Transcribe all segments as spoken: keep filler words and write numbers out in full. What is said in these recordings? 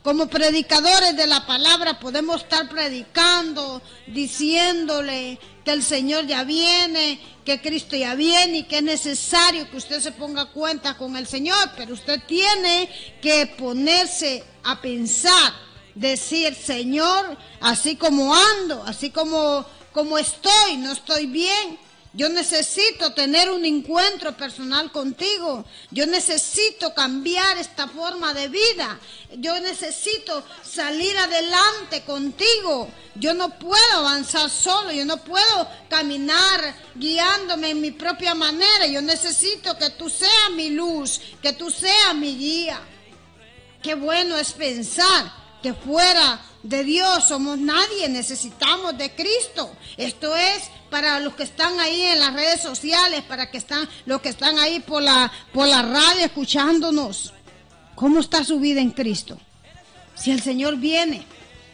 como predicadores de la palabra podemos estar predicando, diciéndole que el Señor ya viene, que Cristo ya viene y que es necesario que usted se ponga cuenta con el Señor, pero usted tiene que ponerse a pensar, decir, Señor, así como ando, así como, como estoy, no estoy bien. Yo necesito tener un encuentro personal contigo. Yo necesito cambiar esta forma de vida. Yo necesito salir adelante contigo. Yo no puedo avanzar solo. Yo no puedo caminar guiándome en mi propia manera. Yo necesito que tú seas mi luz, que tú seas mi guía. Qué bueno es pensar que fuera de Dios somos nadie, necesitamos de Cristo. Esto es para los que están ahí en las redes sociales, para que están, los que están ahí por la, por la radio escuchándonos. ¿Cómo está su vida en Cristo? Si el Señor viene,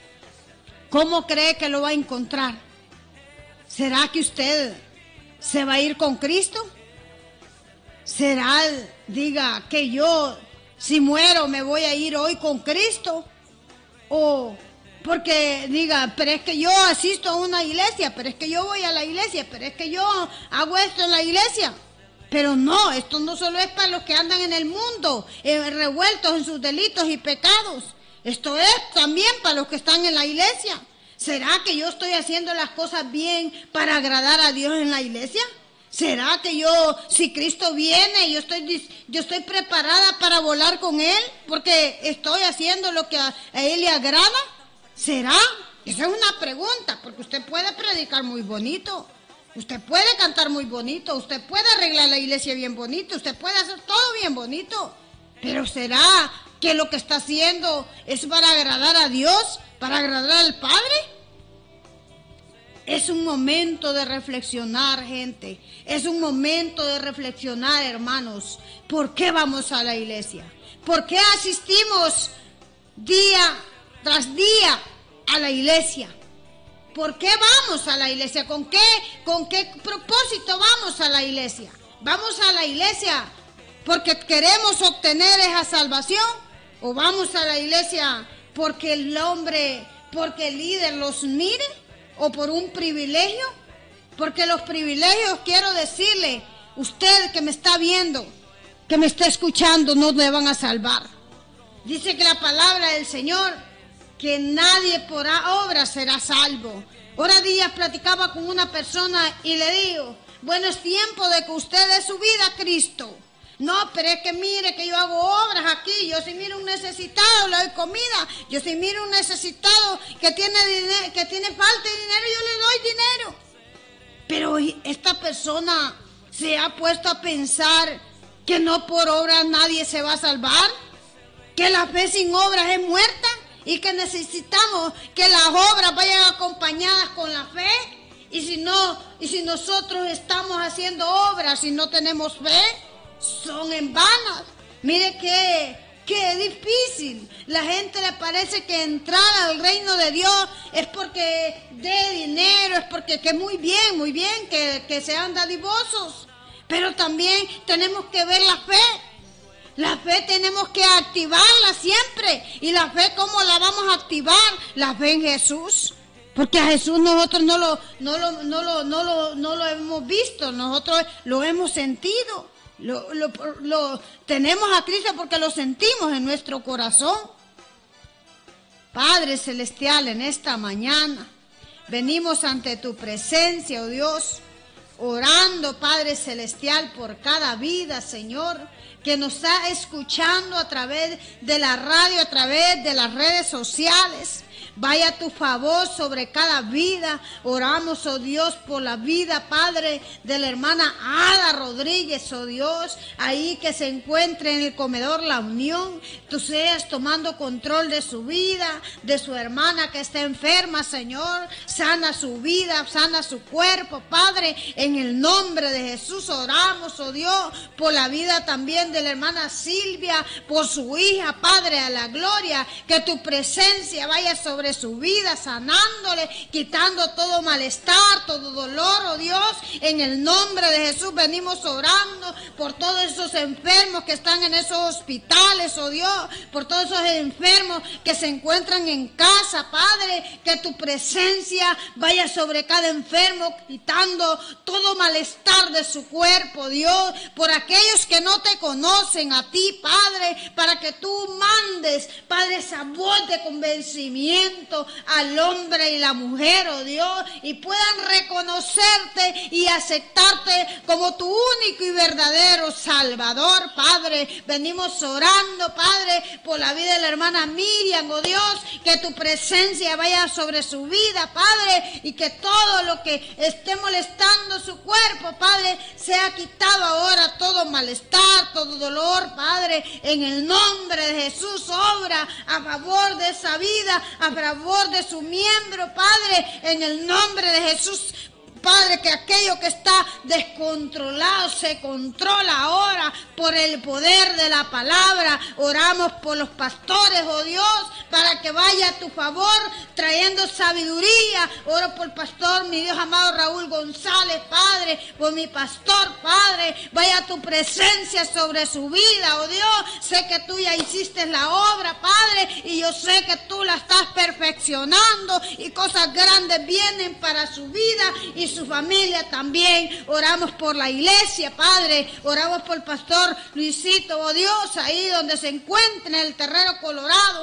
¿cómo cree que lo va a encontrar? ¿Será que usted se va a ir con Cristo? ¿Será, diga, que yo, si muero, me voy a ir hoy con Cristo? O porque diga, pero es que yo asisto a una iglesia, pero es que yo voy a la iglesia, pero es que yo hago esto en la iglesia. Pero no, esto no solo es para los que andan en el mundo, eh, revueltos en sus delitos y pecados. Esto es también para los que están en la iglesia. ¿Será que yo estoy haciendo las cosas bien para agradar a Dios en la iglesia? ¿Será que yo, si Cristo viene, yo estoy, yo estoy preparada para volar con Él porque estoy haciendo lo que a, a Él le agrada? ¿Será? Esa es una pregunta, porque usted puede predicar muy bonito, usted puede cantar muy bonito, usted puede arreglar la iglesia bien bonito, usted puede hacer todo bien bonito, pero ¿será que lo que está haciendo es para agradar a Dios, para agradar al Padre? Es un momento de reflexionar, gente. Es un momento de reflexionar, hermanos. ¿Por qué vamos a la iglesia? ¿Por qué asistimos día tras día a la iglesia? ¿Por qué vamos a la iglesia? ¿Con qué, con qué propósito vamos a la iglesia? ¿Vamos a la iglesia porque queremos obtener esa salvación? ¿O vamos a la iglesia porque el hombre, porque el líder los mire? ¿O por un privilegio? Porque los privilegios, quiero decirle, usted que me está viendo, que me está escuchando, no le van a salvar. Dice que la palabra del Señor, que nadie por obra será salvo. Ahora días platicaba con una persona y le digo, bueno, es tiempo de que usted dé su vida a Cristo. No, pero es que mire que yo hago obras aquí, yo si miro un necesitado le doy comida, yo si miro un necesitado que tiene, dinero, que tiene falta de dinero, yo le doy dinero. Pero esta persona se ha puesto a pensar que no por obras nadie se va a salvar, que la fe sin obras es muerta y que necesitamos que las obras vayan acompañadas con la fe. Y si no, y si nosotros estamos haciendo obras y no tenemos fe, son en vanas. Mire que, que difícil. La gente le parece que entrar al reino de Dios es porque dé dinero, es porque que muy bien, muy bien, que, que sean dadivosos. Pero también tenemos que ver la fe. La fe tenemos que activarla siempre. ¿Y la fe cómo la vamos a activar? La fe en Jesús. Porque a Jesús nosotros no lo, no lo, no lo, no lo, no lo hemos visto, nosotros lo hemos sentido. Lo, lo, lo tenemos a Cristo porque lo sentimos en nuestro corazón. Padre Celestial, en esta mañana venimos ante tu presencia, oh Dios, orando, Padre Celestial, por cada vida, Señor, que nos está escuchando a través de la radio, a través de las redes sociales. Vaya tu favor sobre cada vida. Oramos, oh Dios, por la vida, Padre, de la hermana Ada Rodríguez, oh Dios, ahí que se encuentre en el comedor La Unión. Tú seas tomando control de su vida, de su hermana que está enferma, Señor. Sana su vida, sana su cuerpo, Padre. En el nombre de Jesús oramos, oh Dios, por la vida también de la hermana Silvia, por su hija, Padre, a la gloria. Que tu presencia vaya sobre sobre su vida, sanándole, quitando todo malestar, todo dolor, oh Dios. En el nombre de Jesús venimos orando por todos esos enfermos que están en esos hospitales, oh Dios, por todos esos enfermos que se encuentran en casa, Padre, que tu presencia vaya sobre cada enfermo, quitando todo malestar de su cuerpo, Dios, por aquellos que no te conocen a ti, Padre, para que tú mandes, Padre, esa voz de convencimiento al hombre y la mujer, oh Dios, y puedan reconocerte y aceptarte como tu único y verdadero Salvador, Padre. Venimos orando, Padre, por la vida de la hermana Miriam, oh Dios, que tu presencia vaya sobre su vida, Padre, y que todo lo que esté molestando su cuerpo, Padre, sea quitado ahora, todo malestar, todo dolor, Padre, en el nombre de Jesús. Obra a favor de esa vida, a favor de su miembro, Padre, en el nombre de Jesús. Padre, que aquello que está descontrolado se controla ahora por el poder de la palabra. Oramos por los pastores, oh Dios, para que vaya a tu favor trayendo sabiduría. Oro por el pastor, mi Dios amado Raúl González, Padre, por mi pastor, Padre, vaya tu presencia sobre su vida, oh Dios. Sé que tú ya hiciste la obra, Padre, y yo sé que tú la estás perfeccionando y cosas grandes vienen para su vida y su familia también. Oramos por la iglesia, Padre, oramos por el pastor Luisito, oh Dios, ahí donde se encuentra en el Terrero Colorado,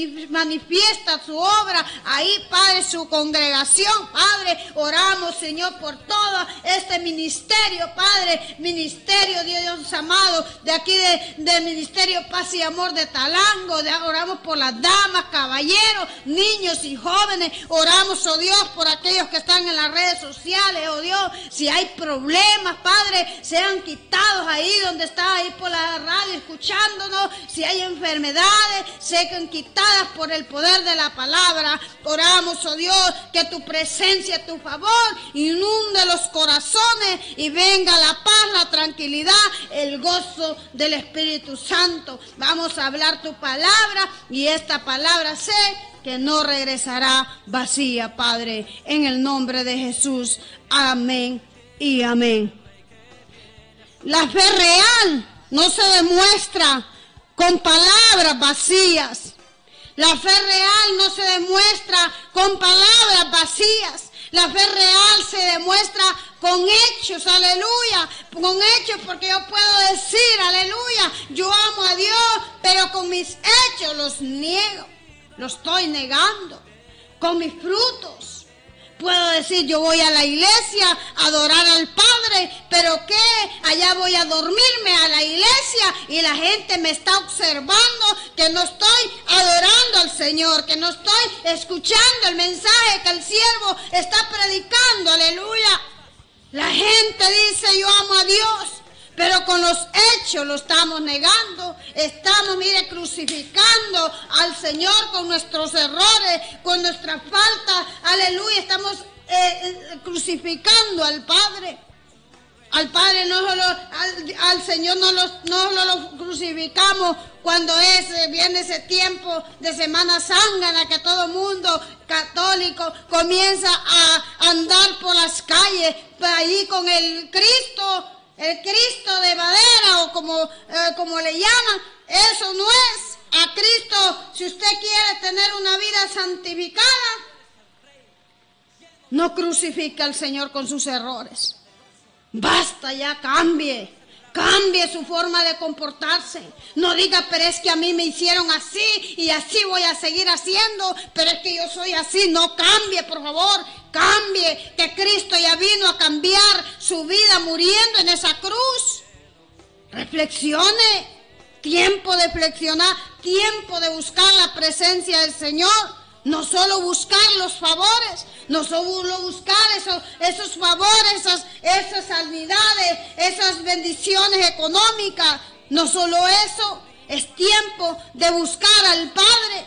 manifiesta su obra, ahí, Padre, su congregación, Padre. Oramos, Señor, por todo este ministerio, Padre, ministerio, Dios amado, de aquí de, del Ministerio Paz y Amor de Talango. De, oramos por las damas, caballeros, niños y jóvenes. Oramos, oh Dios, por aquellos que están en las redes sociales, oh Dios, si hay problemas, Padre, sean quitados ahí donde está, ahí por la radio escuchándonos. Si hay enfermedades, sean quitadas por el poder de la palabra. Oramos, oh Dios, que tu presencia, tu favor, inunde los corazones y venga la paz, la tranquilidad, el gozo del Espíritu Santo. Vamos a hablar tu palabra y esta palabra sé que no regresará vacía, Padre, en el nombre de Jesús. Amén y amén. La fe real no se demuestra con palabras vacías. La fe real no se demuestra con palabras vacías. La fe real se demuestra con hechos, aleluya, con hechos, porque yo puedo decir, aleluya, yo amo a Dios, pero con mis hechos los niego. Lo estoy negando con mis frutos. Puedo decir, yo voy a la iglesia a adorar al Padre, pero ¿qué? Allá voy a dormirme a la iglesia y la gente me está observando que no estoy adorando al Señor, que no estoy escuchando el mensaje que el siervo está predicando, aleluya. La gente dice, yo amo a Dios, pero con los hechos lo estamos negando. Estamos, mire, crucificando al Señor con nuestros errores, con nuestras faltas. Aleluya, estamos eh, crucificando al Padre. Al Padre no solo, al, al Señor no lo, no lo crucificamos cuando es, viene ese tiempo de Semana Santa, que todo mundo católico comienza a andar por las calles, ahí con el Cristo, el Cristo de madera o como, eh, como le llaman. Eso no es a Cristo. Si usted quiere tener una vida santificada, no crucifique al Señor con sus errores. Basta ya, cambie. Cambie su forma de comportarse. No diga, pero es que a mí me hicieron así y así voy a seguir haciendo, pero es que yo soy así. No, cambie, por favor. Cambie, que Cristo ya vino a cambiar su vida muriendo en esa cruz. Reflexione. Tiempo de reflexionar, tiempo de buscar la presencia del Señor. No solo buscar los favores, no solo buscar esos, esos favores, esas, esas sanidades, esas bendiciones económicas. No solo eso, es tiempo de buscar al Padre,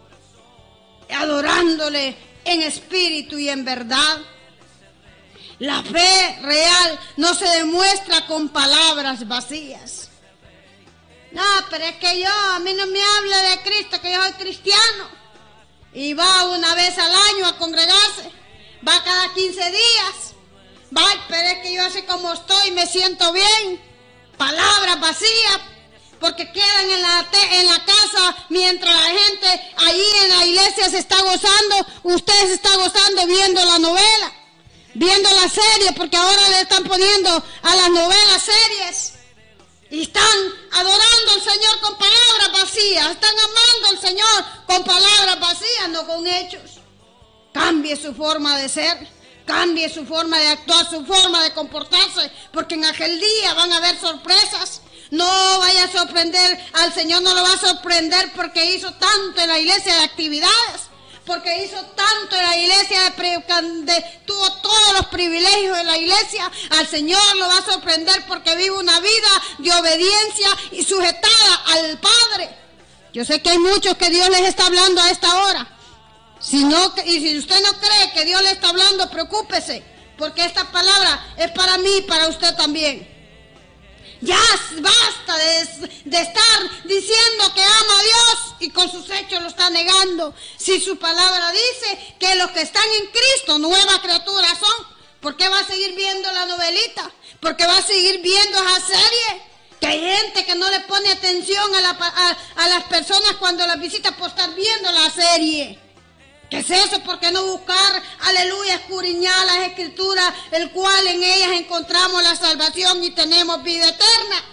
adorándole en espíritu y en verdad. La fe real no se demuestra con palabras vacías. No, pero es que yo, a mí no me habla de Cristo, que yo soy cristiano. y va una vez al año a congregarse, va cada quince días, va, pero es que yo así como estoy me siento bien, palabras vacías, porque quedan en la, en la casa mientras la gente ahí en la iglesia se está gozando, usted se está gozando viendo la novela, viendo la serie, porque ahora le están poniendo a las novelas series, y están adorando al Señor con palabras vacías, están amando al Señor con palabras vacías, no con hechos. Cambie su forma de ser, cambie su forma de actuar, su forma de comportarse, porque en aquel día van a haber sorpresas. No vaya a sorprender, al Señor no lo va a sorprender porque hizo tanto en la iglesia de actividades, porque hizo tanto en la iglesia, de, de, tuvo todos los privilegios de la iglesia. Al Señor lo va a sorprender porque vive una vida de obediencia y sujetada al Padre. Yo sé que hay muchos que Dios les está hablando a esta hora. Si no, y si usted no cree que Dios le está hablando, preocúpese, porque esta palabra es para mí y para usted también. Ya basta de, de estar diciendo que ama a Dios y con sus hechos lo está negando. Si su palabra dice que los que están en Cristo, nuevas criaturas son, ¿por qué va a seguir viendo la novelita? ¿Por qué va a seguir viendo esa serie? Que hay gente que no le pone atención a, la, a, a las personas cuando las visita por estar viendo la serie. ¿Qué es eso? ¿Por qué no buscar, aleluya, escudriñar las escrituras, el cual en ellas encontramos la salvación y tenemos vida eterna?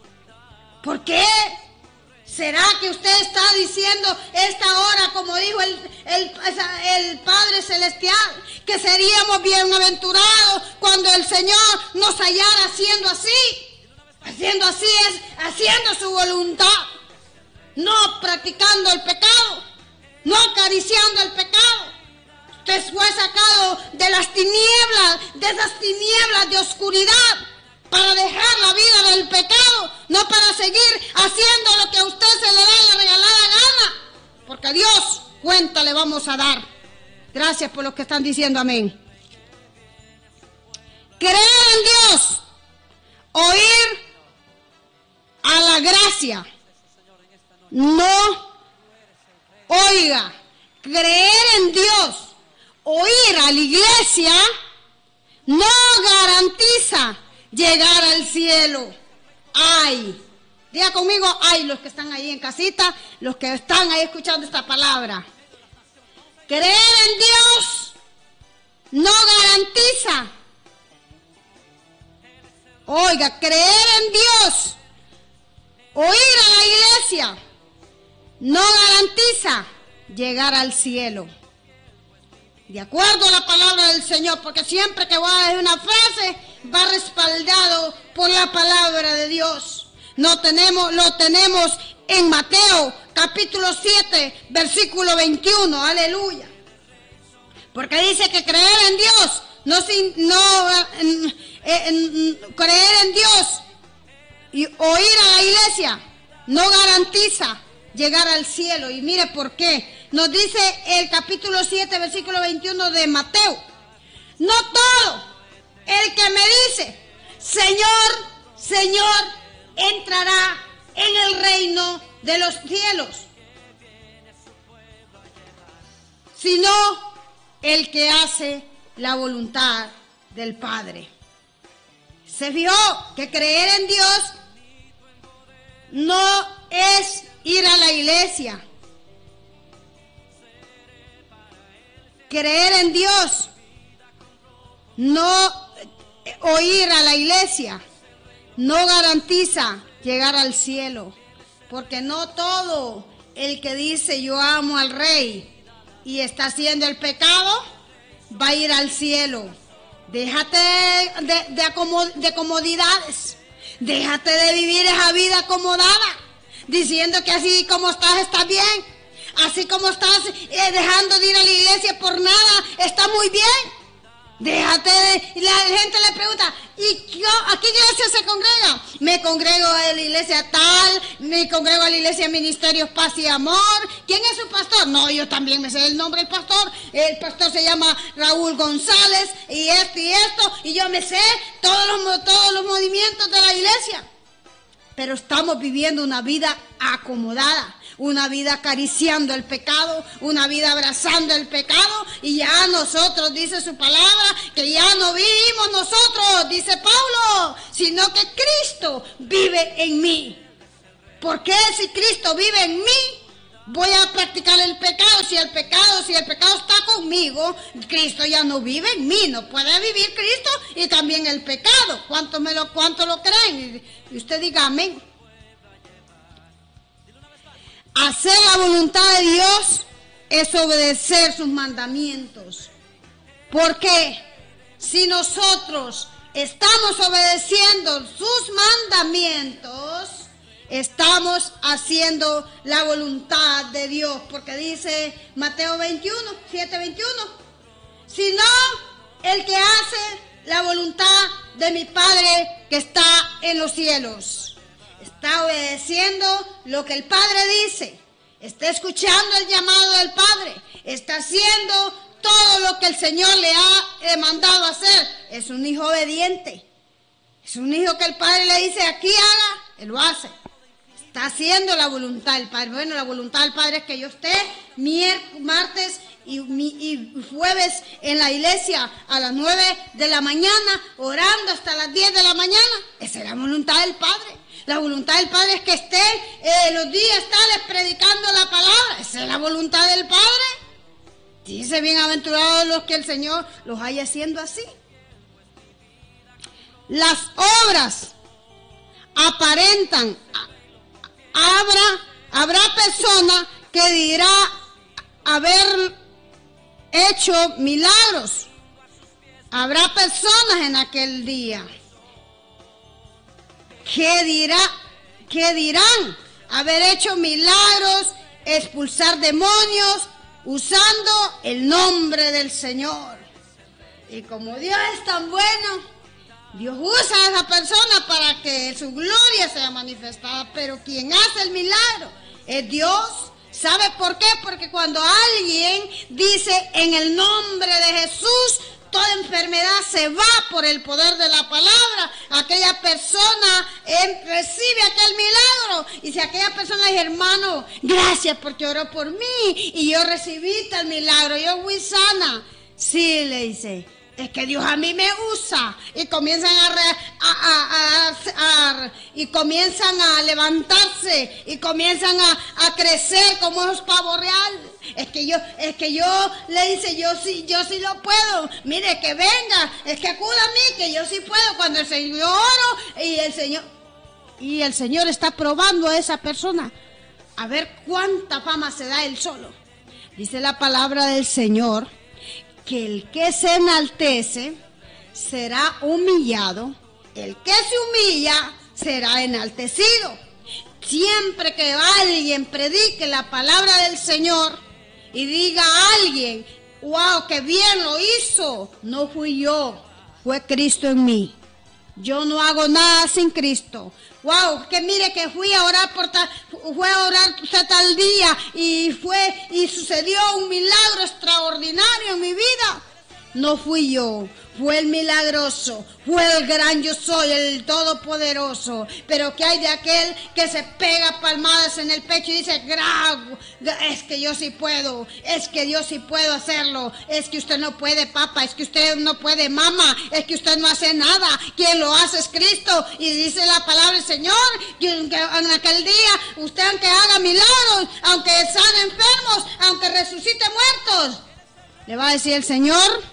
¿Por qué? ¿Será que usted está diciendo esta hora, como dijo el, el, el Padre Celestial, que seríamos bienaventurados cuando el Señor nos hallara haciendo así? Haciendo así es, haciendo su voluntad, no practicando el pecado, no acariciando el pecado. Usted fue sacado de las tinieblas, de esas tinieblas de oscuridad, para dejar la vida del pecado, no para seguir haciendo lo que a usted se le da la regalada gana, porque Dios cuenta le vamos a dar. Gracias por lo que están diciendo, amén. Creer en Dios, oír a la gracia, no oiga, creer en Dios, oír a la iglesia, no garantiza llegar al cielo. Ay, diga conmigo, ay, los que están ahí en casita, los que están ahí escuchando esta palabra. Creer en Dios no garantiza. Oiga, creer en Dios, oír a la iglesia, no garantiza llegar al cielo. De acuerdo a la palabra del Señor, porque siempre que va a decir una frase, va respaldado por la palabra de Dios. No tenemos, lo tenemos en Mateo capítulo siete, versículo veintiuno, aleluya. Porque dice que creer en Dios, no, no en, en, en, creer en Dios y oír a la iglesia no garantiza llegar al cielo. Y mire por qué. Nos dice el capítulo siete, versículo veintiuno de Mateo: no todo el que me dice Señor, Señor, entrará en el reino de los cielos, sino el que hace la voluntad del Padre. Se vio que creer en Dios no es ir a la iglesia. Creer en Dios, no oír a la iglesia, no garantiza llegar al cielo. Porque no todo el que dice yo amo al Rey y está haciendo el pecado va a ir al cielo. Déjate de, de, de, acomod, de comodidades. Déjate de vivir esa vida acomodada, diciendo que así como estás, estás bien. Así como estás eh, dejando de ir a la iglesia por nada, está muy bien. Déjate de... La gente le pregunta, ¿y yo, a qué iglesia se congrega? Me congrego a la iglesia tal, me congrego a la iglesia Ministerios Paz y Amor. ¿Quién es su pastor? No, yo también me sé el nombre del pastor. El pastor se llama Raúl González, y esto y esto, y yo me sé todos los, todos los movimientos de la iglesia. Pero estamos viviendo una vida acomodada, una vida acariciando el pecado, una vida abrazando el pecado, y ya nosotros, dice su palabra, que ya no vivimos nosotros, dice Pablo, sino que Cristo vive en mí. ¿Por qué si Cristo vive en mí voy a practicar el pecado? Si el pecado, si el pecado está conmigo, Cristo ya no vive en mí, no puede vivir Cristo y también el pecado. ¿Cuánto me lo, cuánto lo creen? Y usted diga amén. Hacer la voluntad de Dios es obedecer sus mandamientos. Porque si nosotros estamos obedeciendo sus mandamientos, estamos haciendo la voluntad de Dios, porque dice Mateo veintiuno, siete veintiuno, sino el que hace la voluntad de mi Padre que está en los cielos. Está obedeciendo lo que el Padre dice, está escuchando el llamado del Padre, está haciendo todo lo que el Señor le ha mandado hacer. Es un hijo obediente, es un hijo que el Padre le dice aquí haga, él lo hace. Está haciendo la voluntad del Padre. Bueno, la voluntad del Padre es que yo esté miércoles, martes y, y jueves en la iglesia a las nueve de la mañana, orando hasta las diez de la mañana. Esa es la voluntad del Padre. La voluntad del Padre es que esté eh, los días tales predicando la palabra. Esa es la voluntad del Padre. Dice, bienaventurados los que el Señor los haya haciendo así. Las obras aparentan. Habrá, habrá persona que dirá haber hecho milagros. Habrá personas en aquel día que dirá, que dirán haber hecho milagros, expulsar demonios, usando el nombre del Señor. Y como Dios es tan bueno, Dios usa a esa persona para que su gloria sea manifestada, pero quien hace el milagro es Dios. ¿Sabe por qué? Porque cuando alguien dice en el nombre de Jesús, toda enfermedad se va por el poder de la palabra. Aquella persona eh, recibe aquel milagro. Y si aquella persona dice, hermano, gracias porque oró por mí y yo recibí tal milagro, yo fui sana. Sí, le dice, es que Dios a mí me usa, y comienzan a, re, a, a, a, a y comienzan a levantarse y comienzan a, a crecer como es pavo real. Es que yo, es que yo le dice, yo sí, yo sí lo puedo. Mire, que venga, es que acuda a mí, que yo sí puedo. Cuando el Señor oro y el Señor y el Señor está probando a esa persona a ver cuánta fama se da él solo. Dice la palabra del Señor que el que se enaltece será humillado, el que se humilla será enaltecido. Siempre que alguien predique la palabra del Señor y diga a alguien, wow, qué bien lo hizo, no fui yo, fue Cristo en mí. Yo no hago nada sin Cristo. Wow, que mire que fui a orar por tal, fue a orar usted tal día y fue y sucedió un milagro extraordinario en mi vida. No fui yo, fue el milagroso, fue el gran yo soy, el todopoderoso. Pero que hay de aquel que se pega palmadas en el pecho y dice, "Gra, es que yo sí puedo, es que yo sí puedo hacerlo, es que usted no puede, papá, es que usted no puede, mamá, es que usted no hace nada, quien lo hace es Cristo". Y dice la palabra del Señor que en aquel día usted, aunque haga milagros, aunque sane enfermos, aunque resucite muertos, le va a decir el Señor,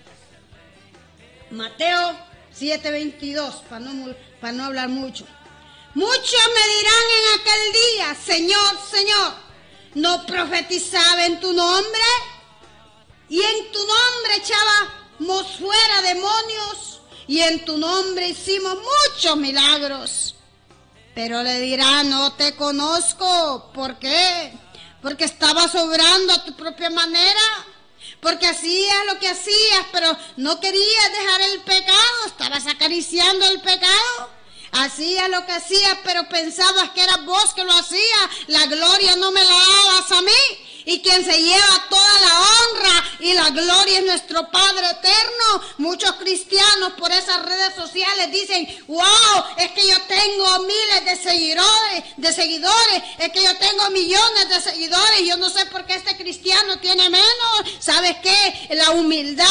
Mateo siete veintidós, para no, para no hablar mucho. Muchos me dirán en aquel día, Señor, Señor, ¿no profetizaba en tu nombre? Y en tu nombre echábamos fuera demonios, y en tu nombre hicimos muchos milagros. Pero le dirán, no te conozco. ¿Por qué? Porque estabas obrando a tu propia manera. Porque hacías lo que hacías, pero no querías dejar el pecado, estabas acariciando el pecado. Hacías lo que hacías, pero pensabas que eras vos que lo hacías. La gloria no me la dabas a mí. Y quien se lleva toda la honra y la gloria es nuestro Padre eterno. Muchos cristianos por esas redes sociales dicen, wow, es que yo tengo miles de seguidores, de seguidores, es que yo tengo millones de seguidores, yo no sé por qué este cristiano tiene menos. ¿Sabes qué? La humildad,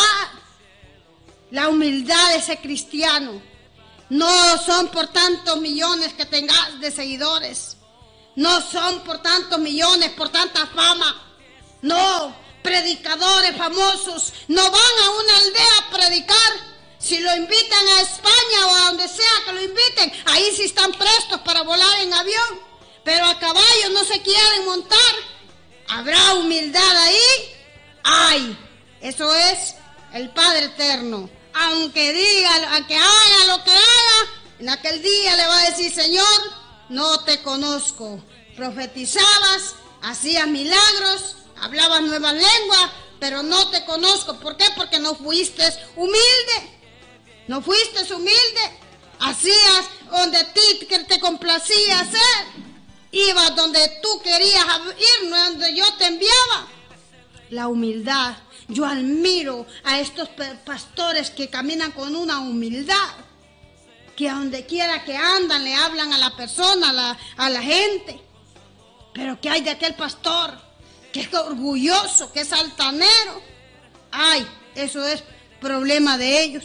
la humildad de ese cristiano. No son por tantos millones que tengas de seguidores. No son por tantos millones, por tanta fama. No, predicadores famosos no van a una aldea a predicar. Si lo invitan a España o a donde sea que lo inviten, ahí sí están prestos para volar en avión. Pero a caballo no se quieren montar. ¿Habrá humildad ahí? ¡Ay! Eso es el Padre eterno. Aunque diga, aunque haga lo que haga, en aquel día le va a decir, Señor, no te conozco. Profetizabas, hacías milagros, hablabas nuevas lenguas, pero no te conozco. ¿Por qué? Porque no fuiste humilde. No fuiste humilde. Hacías donde ti te complacía hacer. Ibas donde tú querías ir, no donde yo te enviaba. La humildad. Yo admiro a estos pastores que caminan con una humildad, que a donde quiera que andan le hablan a la persona, a la, a la gente. Pero ¿qué hay de aquel pastor que es orgulloso, que es altanero? Ay, eso es problema de ellos.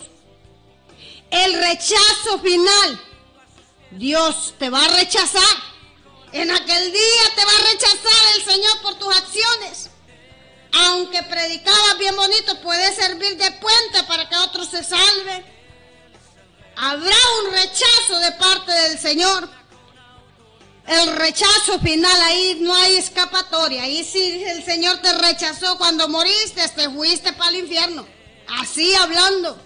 El rechazo final. Dios te va a rechazar. En aquel día te va a rechazar el Señor por tus acciones. Aunque predicabas bien bonito, puede servir de puente para que otros se salven. Habrá un rechazo de parte del Señor. El rechazo final, ahí no hay escapatoria. Ahí sí el Señor te rechazó cuando moriste, te fuiste para el infierno. Así hablando.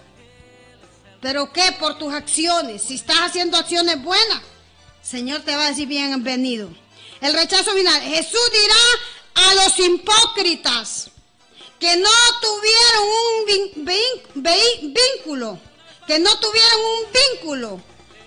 ¿Pero qué? Por tus acciones. Si estás haciendo acciones buenas, Señor te va a decir bienvenido. El rechazo final. Jesús dirá a los hipócritas que no tuvieron un vin, vin, vin, vínculo, que no tuvieron un vínculo,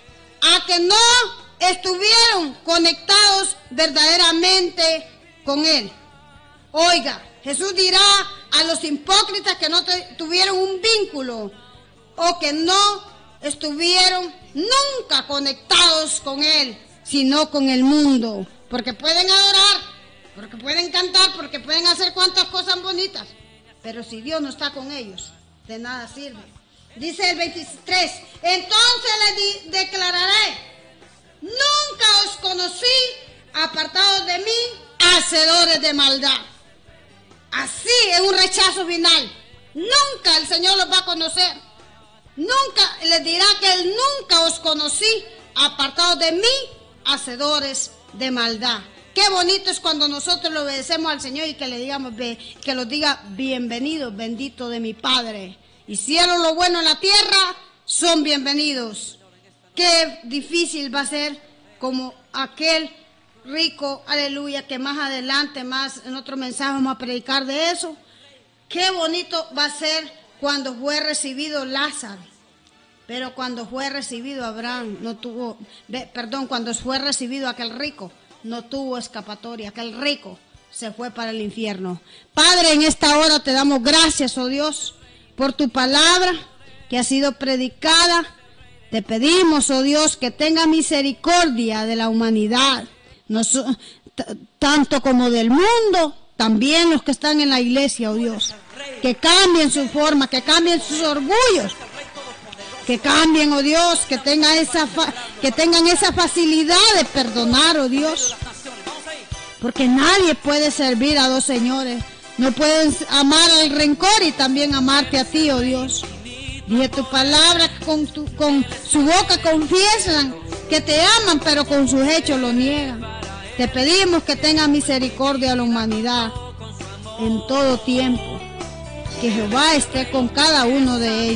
a que no estuvieron conectados verdaderamente con Él. Oiga, Jesús dirá a los hipócritas que no te, tuvieron un vínculo o que no estuvieron nunca conectados con Él, sino con el mundo, porque pueden adorar, porque pueden cantar, porque pueden hacer cuantas cosas bonitas, pero si Dios no está con ellos, de nada sirve. Dice el veintitrés, entonces le declararé, nunca os conocí, apartados de mí, hacedores de maldad. Así es un rechazo final. Nunca el Señor los va a conocer. Nunca les dirá que Él nunca os conocí, apartados de mí, hacedores de maldad. Qué bonito es cuando nosotros le obedecemos al Señor y que le digamos, que los diga, bienvenidos, bendito de mi Padre. Hicieron lo bueno en la tierra, son bienvenidos. Qué difícil va a ser como aquel rico, aleluya, que más adelante, más en otro mensaje vamos a predicar de eso. Qué bonito va a ser cuando fue recibido Lázaro. Pero cuando fue recibido Abraham, no tuvo, perdón, cuando fue recibido aquel rico, no tuvo escapatoria. Aquel rico se fue para el infierno. Padre, en esta hora te damos gracias, oh Dios, por tu palabra que ha sido predicada. Te pedimos, oh Dios, que tenga misericordia de la humanidad, no, t- tanto como del mundo, también los que están en la iglesia, oh Dios. Que cambien su forma, que cambien sus orgullos, que cambien, oh Dios, que tengan esa fa- que tengan esa facilidad de perdonar, oh Dios. Porque nadie puede servir a dos señores. No pueden amar al rencor y también amarte a ti, oh Dios. Dije tu palabra, con, tu, con su boca confiesan que te aman, pero con sus hechos lo niegan. Te pedimos que tenga misericordia a la humanidad en todo tiempo. Que Jehová esté con cada uno de ellos.